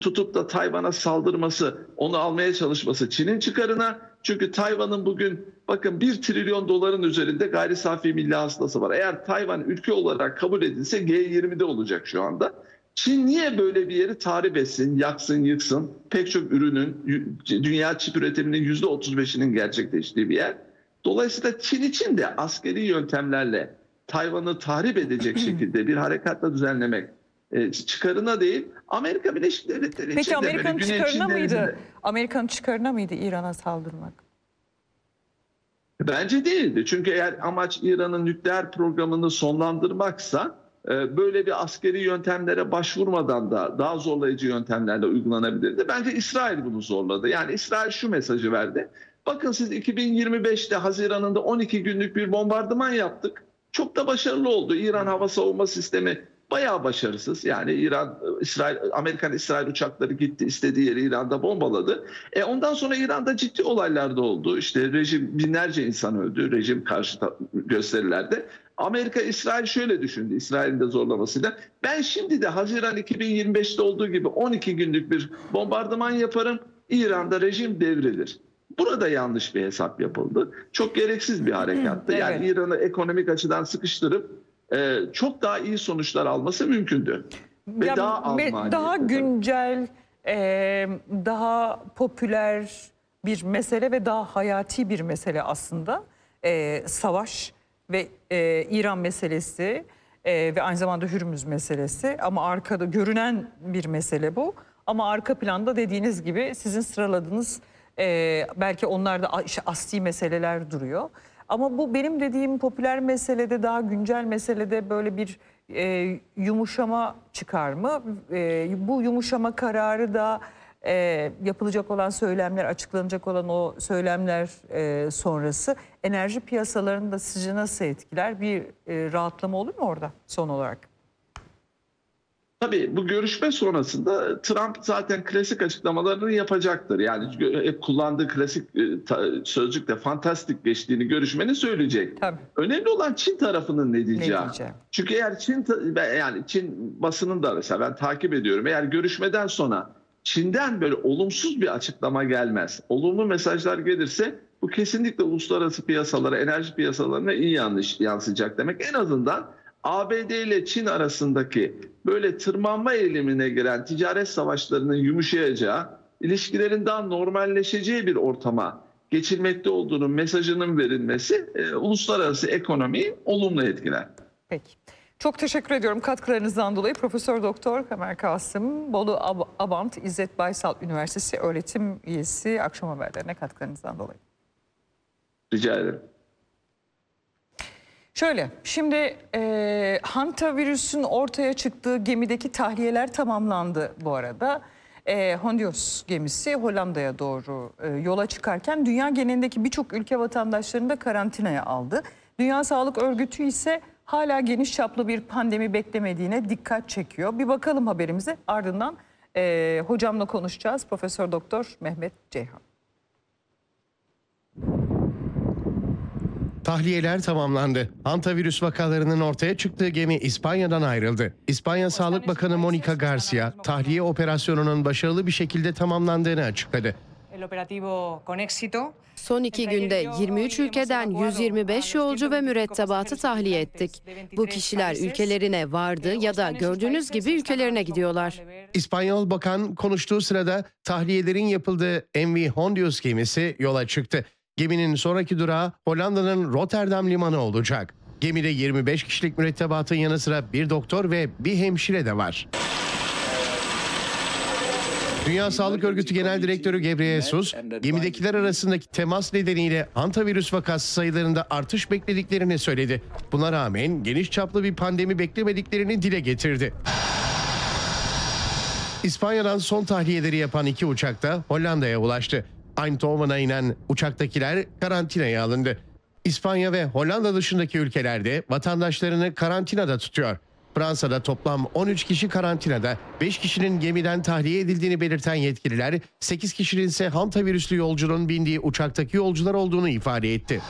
tutup da Tayvan'a saldırması, onu almaya çalışması Çin'in çıkarına. Çünkü Tayvan'ın bugün bakın 1 trilyon doların üzerinde gayri safi milli hasılası var. Eğer Tayvan ülke olarak kabul edilse G20'de olacak şu anda. Çin niye böyle bir yeri tahrip etsin, yaksın, yıksın? Pek çok ürünün, dünya çip üretiminin %35'inin gerçekleştiği bir yer. Dolayısıyla Çin için de askeri yöntemlerle Tayvan'ı tahrip edecek şekilde bir harekatla düzenlemek çıkarına değil, Amerika Birleşik Devletleri Peki için de Amerika'nın böyle çıkarına mıydı? denizinde. Amerika'nın çıkarına mıydı İran'a saldırmak? Bence değildi. Çünkü eğer amaç İran'ın nükleer programını sonlandırmaksa böyle bir askeri yöntemlere başvurmadan da daha zorlayıcı yöntemlerle uygulanabilirdi. Bence İsrail bunu zorladı. Yani İsrail şu mesajı verdi. Bakın siz 2025'te Haziran'ında 12 günlük bir bombardıman yaptık. Çok da başarılı oldu. İran hava savunma sistemi bayağı başarısız. Yani Amerikan İsrail uçakları gitti, istediği yeri İran'da bombaladı. Ondan sonra İran'da ciddi olaylar da oldu. İşte rejim, binlerce insan öldü rejim karşıtı gösterilerde. Amerika, İsrail şöyle düşündü, İsrail'in de zorlamasıyla. Ben şimdi de Haziran 2025'te olduğu gibi 12 günlük bir bombardıman yaparım. İran'da rejim devrilir. Burada yanlış bir hesap yapıldı. Çok gereksiz bir harekattı. Evet. Yani İran'ı ekonomik açıdan sıkıştırıp çok daha iyi sonuçlar alması mümkündü. Ve Ya, daha güncel, daha popüler bir mesele ve daha hayati bir mesele aslında. Savaş ve İran meselesi ve aynı zamanda Hürmüz meselesi. Ama arkada görünen bir mesele bu. Ama arka planda dediğiniz gibi sizin sıraladığınız belki onlarda işte asli meseleler duruyor. Ama bu benim dediğim popüler meselede, daha güncel meselede böyle bir yumuşama çıkar mı? Bu yumuşama kararı da yapılacak olan söylemler, açıklanacak olan o söylemler sonrası enerji piyasalarını da sizce nasıl etkiler? Bir rahatlama olur mu orada son olarak? Tabii bu görüşme sonrasında Trump zaten klasik açıklamalarını yapacaktır. Yani hep kullandığı klasik sözcükle fantastik geçtiğini görüşmenin söyleyecek. Tabii. Önemli olan Çin tarafının ne diyeceği. diyeceği? Çünkü eğer Çin basının da mesela ben takip ediyorum. Eğer görüşmeden sonra Çin'den böyle olumsuz bir açıklama gelmez, olumlu mesajlar gelirse bu kesinlikle uluslararası piyasalara, enerji piyasalarına iyi yansıyacak demek. En azından ABD ile Çin arasındaki böyle tırmanma eğilimine giren ticaret savaşlarının yumuşayacağı, ilişkilerin daha normalleşeceği bir ortama geçilmekte olduğunun mesajının verilmesi uluslararası ekonomiyi olumlu etkiler. Peki. Çok teşekkür ediyorum katkılarınızdan dolayı. Profesör Doktor Kamer Kasım, Bolu Abant İzzet Baysal Üniversitesi öğretim üyesi, akşam haberlerine katkılarınızdan dolayı. Rica ederim. Şöyle, şimdi hantavirüsün ortaya çıktığı gemideki tahliyeler tamamlandı bu arada. Hondios gemisi Hollanda'ya doğru yola çıkarken dünya genelindeki birçok ülke vatandaşlarını da karantinaya aldı. Dünya Sağlık Örgütü ise hala geniş çaplı bir pandemi beklemediğine dikkat çekiyor. Bir bakalım haberimize, ardından hocamla konuşacağız. Profesör Doktor Mehmet Ceyhan. Tahliyeler tamamlandı. Hantavirüs vakalarının ortaya çıktığı gemi İspanya'dan ayrıldı. İspanya Sağlık Bakanı Mónica García, tahliye operasyonunun başarılı bir şekilde tamamlandığını açıkladı. Son 2 günde 23 ülkeden 125 yolcu ve mürettebatı tahliye ettik. Bu kişiler ülkelerine vardı ya da gördüğünüz gibi ülkelerine gidiyorlar. İspanyol bakan konuştuğu sırada tahliyelerin yapıldığı MV Hondios gemisi yola çıktı. Geminin sonraki durağı Hollanda'nın Rotterdam limanı olacak. Gemide 25 kişilik mürettebatın yanı sıra bir doktor ve bir hemşire de var. Dünya Sağlık Örgütü Genel Direktörü Gebreyesus, gemidekiler arasındaki temas nedeniyle hantavirüs vakası sayılarında artış beklediklerini söyledi. Buna rağmen geniş çaplı bir pandemi beklemediklerini dile getirdi. İspanya'dan son tahliyeleri yapan 2 uçak da Hollanda'ya ulaştı. Eindhoven'a inen uçaktakiler karantinaya alındı. İspanya ve Hollanda dışındaki ülkelerde vatandaşlarını karantinada tutuyor. Fransa'da toplam 13 kişi karantinada, 5 kişinin gemiden tahliye edildiğini belirten yetkililer, 8 kişinin ise hantavirüslü yolcunun bindiği uçaktaki yolcular olduğunu ifade etti.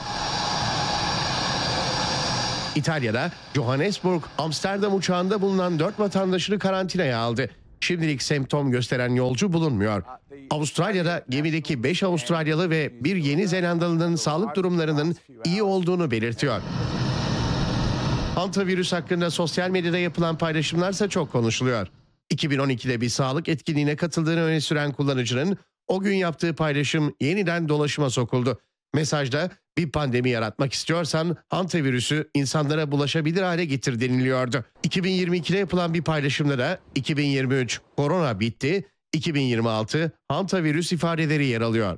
İtalya'da Johannesburg, Amsterdam uçağında bulunan 4 vatandaşını karantinaya aldı. Şimdilik semptom gösteren yolcu bulunmuyor. Avustralya'da gemideki 5 Avustralyalı ve bir Yeni Zelandalı'nın sağlık durumlarının iyi olduğunu belirtiyor. Hantavirüs hakkında sosyal medyada yapılan paylaşımlarsa çok konuşuluyor. 2012'de bir sağlık etkinliğine katıldığını öne süren kullanıcının o gün yaptığı paylaşım yeniden dolaşıma sokuldu. Mesajda bir pandemi yaratmak istiyorsan hantavirüsü insanlara bulaşabilir hale getir deniliyordu. 2022'de yapılan bir paylaşımda da 2023 korona bitti, 2026 hantavirüs ifadeleri yer alıyor.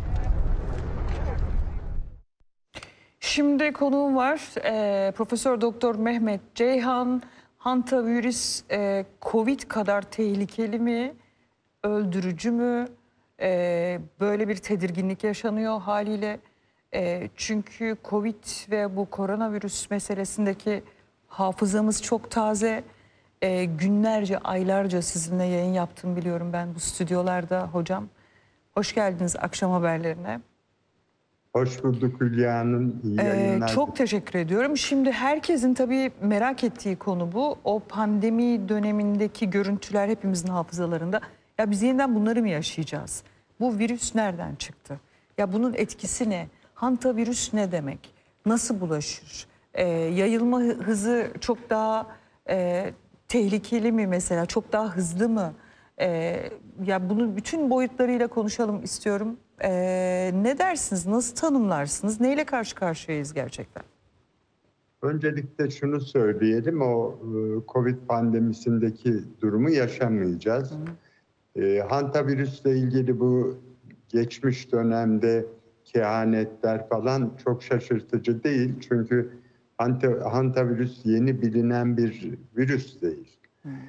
Şimdi konuğum var. Profesör Doktor Mehmet Ceyhan. Hantavirüs Covid kadar tehlikeli mi? Öldürücü mü? Böyle bir tedirginlik yaşanıyor haliyle. Çünkü Covid ve bu koronavirüs meselesindeki hafızamız çok taze. Günlerce, aylarca sizinle yayın yaptım biliyorum ben bu stüdyolarda hocam. Hoş geldiniz akşam haberlerine. Hoş bulduk Hülya Hanım. İyi yayınlar. Çok teşekkür ediyorum. Şimdi herkesin tabii merak ettiği konu bu. O pandemi dönemindeki görüntüler hepimizin hafızalarında. Ya biz yeniden bunları mı yaşayacağız? Bu virüs nereden çıktı? Ya bunun etkisi ne? Hantavirüs ne demek? Nasıl bulaşır? Yayılma hızı çok daha tehlikeli mi mesela? Çok daha hızlı mı? Ya bunun bütün boyutlarıyla konuşalım istiyorum. Ne dersiniz? Nasıl tanımlarsınız? Neyle karşı karşıyayız gerçekten? Öncelikle şunu söyleyelim. O Covid pandemisindeki durumu yaşamayacağız. Hantavirüsle ilgili bu geçmiş dönemde kehanetler falan çok şaşırtıcı değil. Çünkü hantavirüs yeni bilinen bir virüs değil.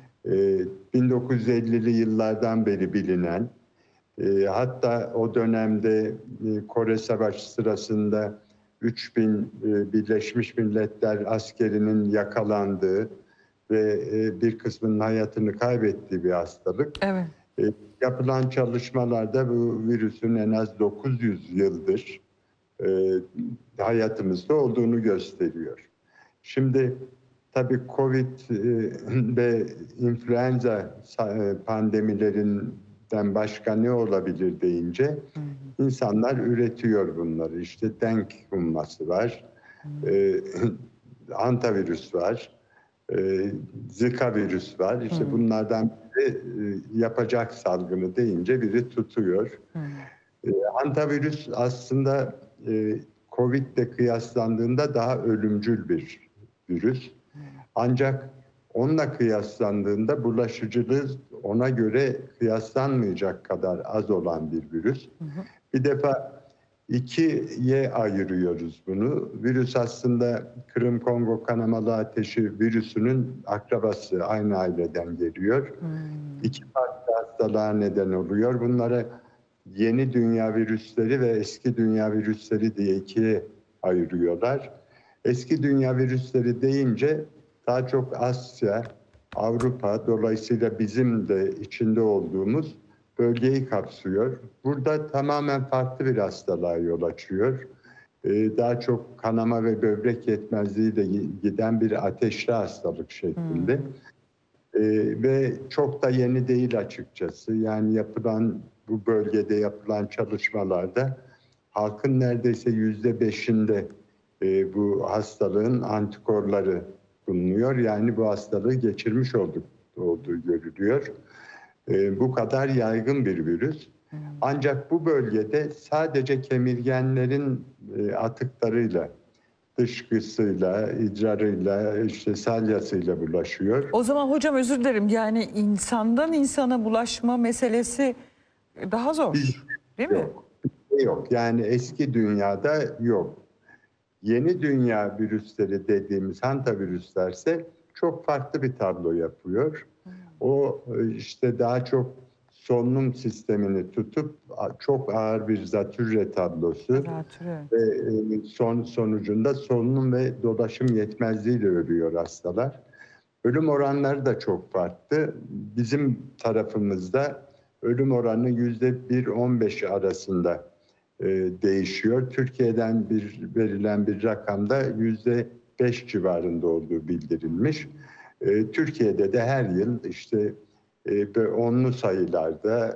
1950'li yıllardan beri bilinen, hatta o dönemde Kore Savaşı sırasında 3000 Birleşmiş Milletler askerinin yakalandığı ve bir kısmının hayatını kaybettiği bir hastalık. Evet. Yapılan çalışmalarda bu virüsün en az 900 yıldır hayatımızda olduğunu gösteriyor. Şimdi tabii Covid ve influenza pandemilerinden başka ne olabilir deyince insanlar üretiyor bunları. İşte denk humması var, hantavirüs var, Zika virüs var. İşte bunlardan biri yapacak salgını deyince biri tutuyor. Hantavirüs aslında Covid'le kıyaslandığında daha ölümcül bir virüs. Ancak onunla kıyaslandığında bulaşıcılığı ona göre kıyaslanmayacak kadar az olan bir virüs. Bir defa ikiye ayırıyoruz bunu. Virüs aslında Kırım-Kongo kanamalı ateşi virüsünün akrabası, aynı aileden geliyor. İki farklı hastalığa neden oluyor. Bunlara yeni dünya virüsleri ve eski dünya virüsleri diye ikiye ayırıyorlar. Eski dünya virüsleri deyince daha çok Asya, Avrupa, dolayısıyla bizim de içinde olduğumuz bölgeyi kapsıyor. Burada tamamen farklı bir hastalığa yol açıyor. Daha çok kanama ve böbrek yetmezliğiyle giden bir ateşli hastalık şeklinde. Ve çok da yeni değil açıkçası. Yani bu bölgede yapılan çalışmalarda halkın neredeyse %5'inde bu hastalığın antikorları bulunuyor. Yani bu hastalığı geçirmiş olduğu görülüyor. Bu kadar yaygın bir virüs. Ancak bu bölgede sadece kemirgenlerin atıklarıyla, dışkısıyla, idrarıyla, işte salyasıyla bulaşıyor. O zaman hocam özür dilerim. Yani insandan insana bulaşma meselesi daha zor. Değil mi? Yok. Yani eski dünyada yok. Yeni dünya virüsleri dediğimiz hantavirüslerse çok farklı bir tablo yapıyor. O işte daha çok solunum sistemini tutup çok ağır bir zatürre tablosu ve sonucunda solunum ve dolaşım yetmezliğiyle ölüyor hastalar. Ölüm oranları da çok farklı. Bizim tarafımızda ölüm oranı %1-15 arasında değişiyor. Türkiye'den verilen bir rakamda %5 civarında olduğu bildirilmiş. Türkiye'de de her yıl işte onlu sayılarda